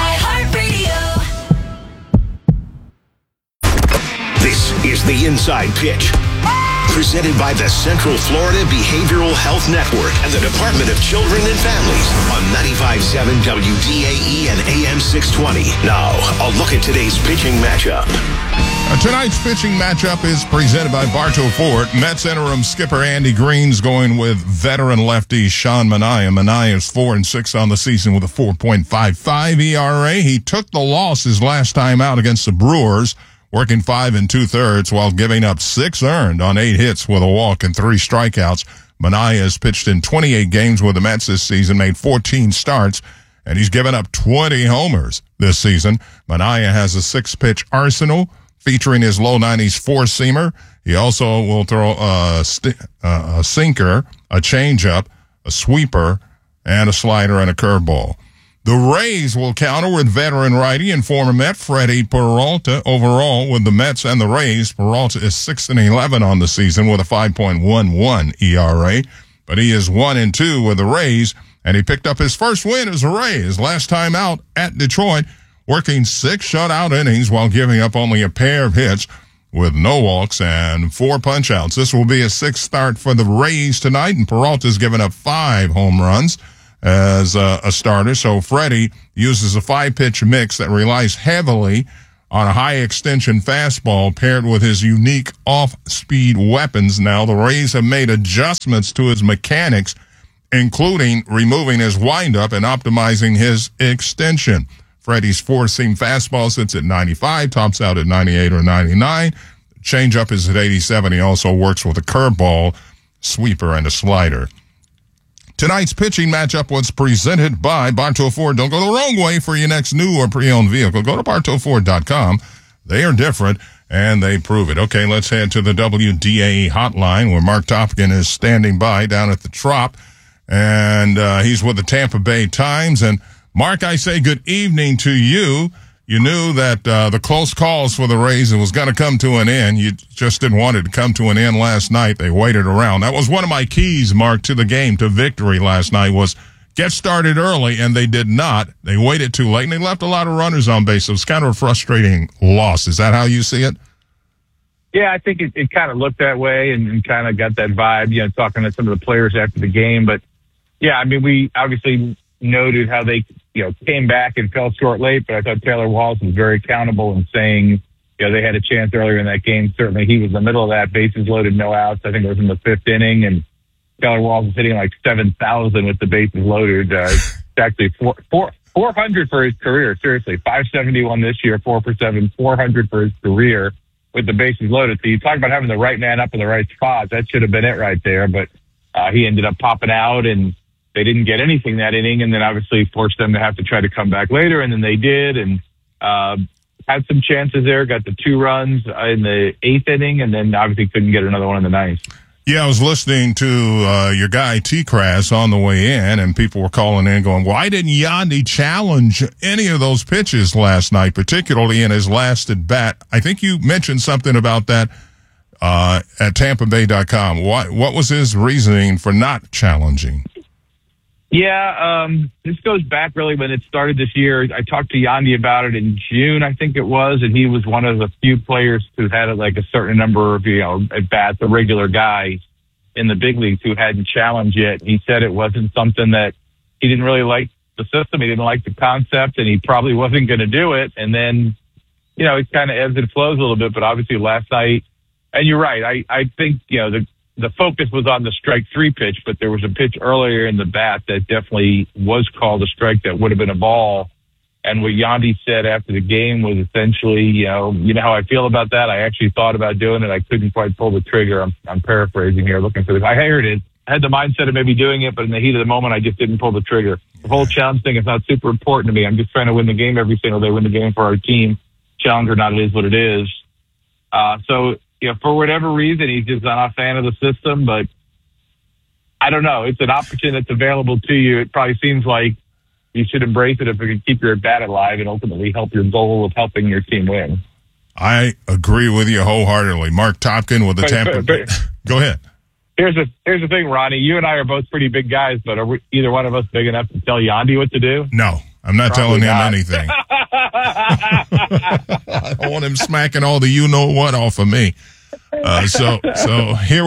This is the Inside Pitch, presented by the Central Florida Behavioral Health Network and the Department of Children and Families on 95.7 WDAE and AM 620. Now, a look at today's pitching matchup. Tonight's pitching matchup is presented by Bartow Ford. Mets interim skipper Andy Green's going with veteran lefty Sean Manaea. Manaea is 4-6 on the season with a 4.55 ERA. He took the loss his last time out against the Brewers, working 5 2/3 while giving up 6 earned on 8 hits with a walk and 3 strikeouts. Manaea has pitched in 28 games with the Mets this season, made 14 starts, and he's given up 20 homers this season. Manaea has a 6-pitch arsenal featuring his low 90s four-seamer. He also will throw a sinker, a changeup, a sweeper, and a slider and a curveball. The Rays will counter with veteran righty and former Met Freddie Peralta. Overall, with the Mets and the Rays, Peralta is 6-11 on the season with a 5.11 ERA, but he is 1-2 with the Rays, and he picked up his first win as a Ray his last time out at Detroit, working 6 shutout innings while giving up only a pair of hits. with no walks and 4 punch-outs. This will be a 6th start for the Rays tonight, and Peralta's given up 5 home runs as a starter. So Freddie uses a 5-pitch mix that relies heavily on a high-extension fastball paired with his unique off-speed weapons. Now, the Rays have made adjustments to his mechanics, including removing his windup and optimizing his extension. Freddie's 4-seam fastball sits at 95, tops out at 98 or 99. Changeup is at 87. He also works with a curveball, sweeper, and a slider. Tonight's pitching matchup was presented by Bartow Ford. Don't go the wrong way for your next new or pre-owned vehicle. Go to BartowFord.com. They are different, and they prove it. Okay, let's head to the WDAE hotline where Mark Topkin is standing by down at the Trop, and he's with the Tampa Bay Times. And, Mark, I say good evening to you. You knew that the close calls for the Rays was going to come to an end. You just didn't want it to come to an end last night. They waited around. That was one of my keys, Mark, to the game, to victory last night, was get started early, and they did not. They waited too late, and they left a lot of runners on base. So it's kind of a frustrating loss. Is that how you see it? Yeah, I think it kind of looked that way and kind of got that vibe, talking to some of the players after the game. But, yeah, I mean, we obviously noted how they came back and fell short late, but I thought Taylor Walls was very accountable in saying, they had a chance earlier in that game. Certainly he was in the middle of that, bases loaded, no outs. I think it was in the 5th inning, and Taylor Walls was hitting like 7,000 with the bases loaded. It's actually 400 for his career, seriously. 571 this year, 4 for 7, 400 for his career with the bases loaded. So you talk about having the right man up in the right spot. That should have been it right there, but he ended up popping out, and they didn't get anything that inning, and then obviously forced them to have to try to come back later, and then they did, and had some chances there, got the 2 runs in the 8th inning, and then obviously couldn't get another one in the 9th. Yeah, I was listening to your guy T-Crass on the way in, and people were calling in going, why didn't Yandy challenge any of those pitches last night, particularly in his last at-bat? I think you mentioned something about that at TampaBay.com. What was his reasoning for not challenging? Yeah, this goes back really when it started this year. I talked to Yandy about it in June, I think it was, and he was one of the few players who had like a certain number of, at bats, a regular guy in the big leagues who hadn't challenged yet. He said it wasn't something that he didn't really like the system. He didn't like the concept, and he probably wasn't going to do it. And then, it kind of ebbs and flows a little bit, but obviously last night, and you're right, I think, the focus was on the strike 3 pitch, but there was a pitch earlier in the bat that definitely was called a strike that would have been a ball. And what Yandy said after the game was essentially, you know how I feel about that. I actually thought about doing it. I couldn't quite pull the trigger. I'm paraphrasing here, looking for I heard it. I had the mindset of maybe doing it, but in the heat of the moment, I just didn't pull the trigger. The whole challenge thing is not super important to me. I'm just trying to win the game every single day, win the game for our team. Challenge or not, it is what it is. So, for whatever reason, he's just not a fan of the system, but I don't know. It's an option that's available to you. It probably seems like you should embrace it if it can keep your bat alive and ultimately help your goal of helping your team win. I agree with you wholeheartedly. Mark Topkin with the Tampa Bay. Go ahead. Here's the thing, Ronnie. You and I are both pretty big guys, but are either one of us big enough to tell Yandy what to do? No, I'm not telling him anything. I don't want him smacking all the you-know-what off of me. So here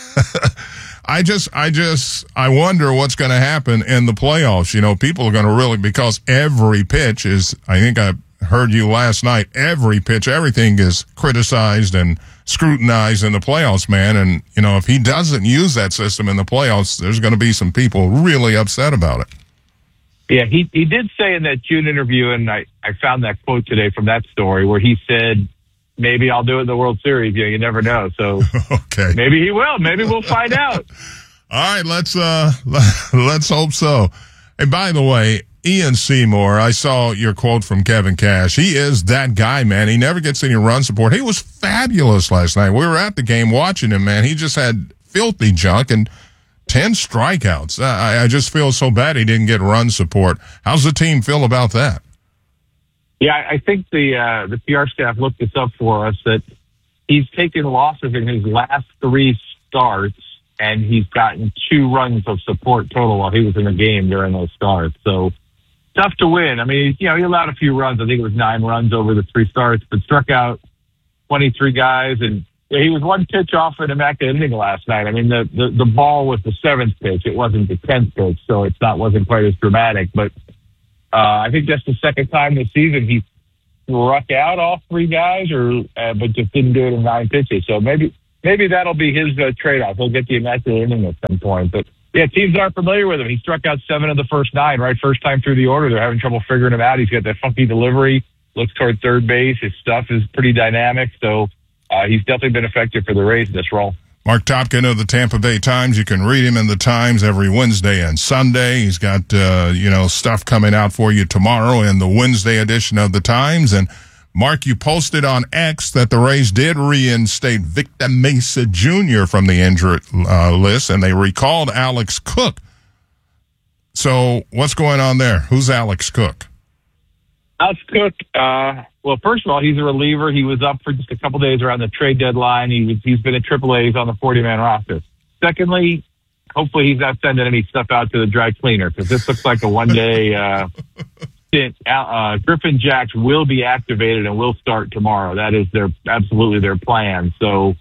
I wonder what's going to happen in the playoffs. People are going to really, because every pitch is, I think I heard you last night, every pitch, everything is criticized and scrutinized in the playoffs, man. And, if he doesn't use that system in the playoffs, there's going to be some people really upset about it. Yeah, he did say in that June interview, and I found that quote today from that story where he said, maybe I'll do it in the World Series. You never know. So okay, maybe he will. Maybe we'll find out. All right, let's hope so. And by the way, Ian Seymour, I saw your quote from Kevin Cash. He is that guy, man. He never gets any run support. He was fabulous last night. We were at the game watching him, man. He just had filthy junk and 10 strikeouts. I just feel so bad he didn't get run support. How's the team feel about that? Yeah, I think the PR staff looked this up for us, that he's taken losses in his last 3 starts, and he's gotten 2 runs of support total while he was in the game during those starts. So tough to win. I mean, he allowed a few runs. I think it was 9 runs over the 3 starts, but struck out 23 guys, and he was one pitch off an immaculate inning last night. I mean, the ball was the 7th pitch. It wasn't the 10th pitch, so wasn't quite as dramatic. But I think that's the second time this season he struck out all 3 guys, but just didn't do it in 9 pitches. So maybe that'll be his trade-off. He'll get the immaculate inning at some point. But yeah, teams aren't familiar with him. He struck out 7 of the first 9, right? First time through the order. They're having trouble figuring him out. He's got that funky delivery, looks toward third base. His stuff is pretty dynamic. So he's definitely been effective for the Rays in this role. Mark Topkin of the Tampa Bay Times. You can read him in the Times every Wednesday and Sunday. He's got, stuff coming out for you tomorrow in the Wednesday edition of the Times. And Mark, you posted on X that the Rays did reinstate Victor Mesa Jr. from the injured list, and they recalled Alex Cook. So what's going on there? Who's Alex Cook? Alex Cook, well, first of all, he's a reliever. He was up for just a couple days around the trade deadline. He's been at AAA's on the 40-man roster. Secondly, hopefully he's not sending any stuff out to the dry cleaner, because this looks like a one-day stint. Griffin Jacks will be activated and will start tomorrow. That is absolutely their plan. So,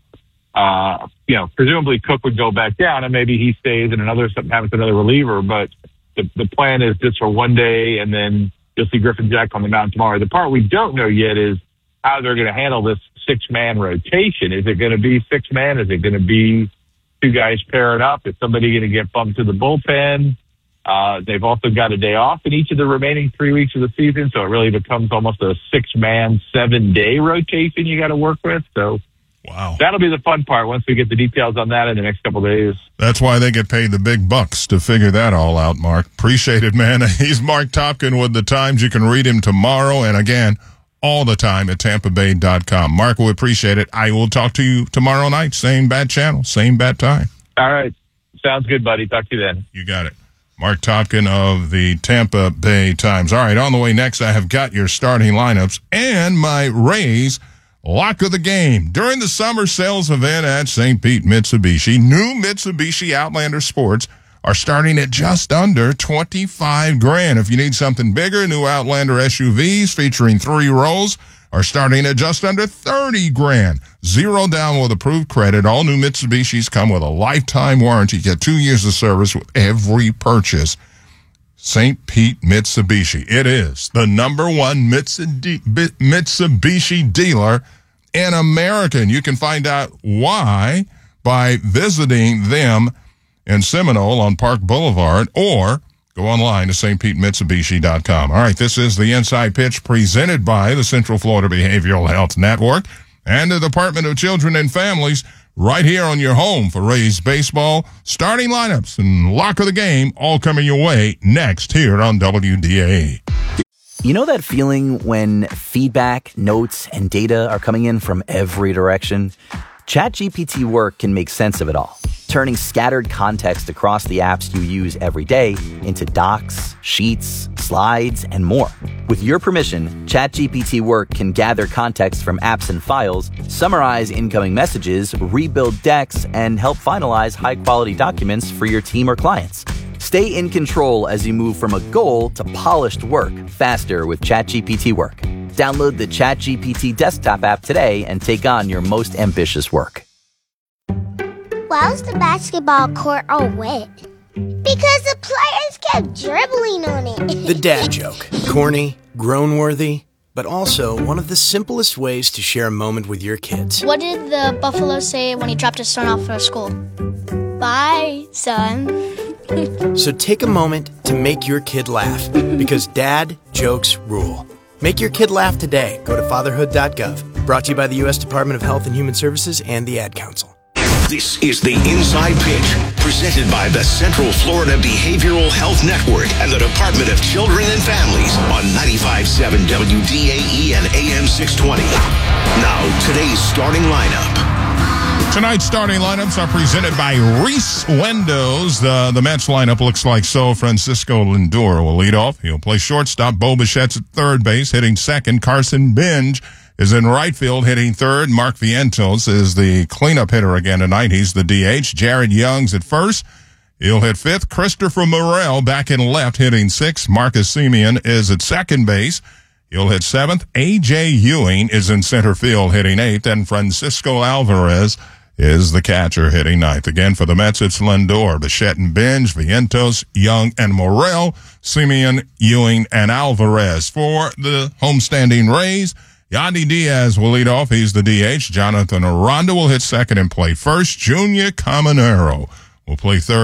presumably Cook would go back down, and maybe he stays and something happens to another reliever. But the plan is just for one day, and then you'll see Griffin Jack on the mound tomorrow. The part we don't know yet is how they're going to handle this 6-man rotation. Is it going to be 6-man? Is it going to be 2 guys pairing up? Is somebody going to get bumped to the bullpen? They've also got a day off in each of the remaining 3 weeks of the season, so it really becomes almost a 6-man, 7-day rotation you got to work with. So wow, that'll be the fun part once we get the details on that in the next couple of days. That's why they get paid the big bucks to figure that all out, Mark. Appreciate it, man. He's Mark Topkin with the Times. You can read him tomorrow, and again, all the time at TampaBay.com. Mark, we appreciate it. I will talk to you tomorrow night. Same bat channel, same bat time. All right. Sounds good, buddy. Talk to you then. You got it. Mark Topkin of the Tampa Bay Times. All right, on the way next, I have got your starting lineups and my Rays lock of the game. During the summer sales event at St. Pete Mitsubishi, new Mitsubishi Outlander Sports are starting at just under $25,000. If you need something bigger, new Outlander SUVs featuring 3 rows are starting at just under $30,000. 0 down with approved credit. All new Mitsubishis come with a lifetime warranty. Get 2 years of service with every purchase. St. Pete Mitsubishi. It is the #1 Mitsubishi dealer in America. And you can find out why by visiting them in Seminole on Park Boulevard, or go online to stpetemitsubishi.com. All right, this is the Inside Pitch presented by the Central Florida Behavioral Health Network and the Department of Children and Families, right here on your home for Rays baseball. Starting lineups and lock of the game all coming your way next here on WDAE. You know that feeling when feedback, notes, and data are coming in from every direction? ChatGPT Work can make sense of it all, turning scattered context across the apps you use every day into docs, sheets, slides, and more. With your permission, ChatGPT Work can gather context from apps and files, summarize incoming messages, rebuild decks, and help finalize high-quality documents for your team or clients. Stay in control as you move from a goal to polished work faster with ChatGPT Work. Download the ChatGPT desktop app today and take on your most ambitious work. Why was the basketball court all wet? Because the players kept dribbling on it. The dad joke. Corny, groan-worthy, but also one of the simplest ways to share a moment with your kids. What did the buffalo say when he dropped his son off for school? Bye, son. So take a moment to make your kid laugh, because dad jokes rule. Make your kid laugh today. Go to fatherhood.gov. Brought to you by the U.S. Department of Health and Human Services and the Ad Council. This is the Inside Pitch, presented by the Central Florida Behavioral Health Network and the Department of Children and Families on 95.7 WDAE and AM 620. Now, today's starting lineup. Tonight's starting lineups are presented by Reese Windows. The Mets lineup looks like so. Francisco Lindor will lead off. He'll play shortstop. Bo Bichette's at third base, hitting second. Carson Benj is in right field, hitting third. Mark Vientos is the cleanup hitter again tonight. He's the DH. Jared Young's at first. He'll hit fifth. Christopher Morel back in left, hitting sixth. Marcus Semien is at second base. He'll hit 7th. A.J. Ewing is in center field hitting 8th, and Francisco Alvarez is the catcher hitting 9th. Again, for the Mets, it's Lindor, Bichette and Binge, Vientos, Young, and Morel, Simeon, Ewing, and Alvarez. For the homestanding Rays, Yandy Diaz will lead off. He's the DH. Jonathan Aranda will hit second and play first. Junior Caminero will play third.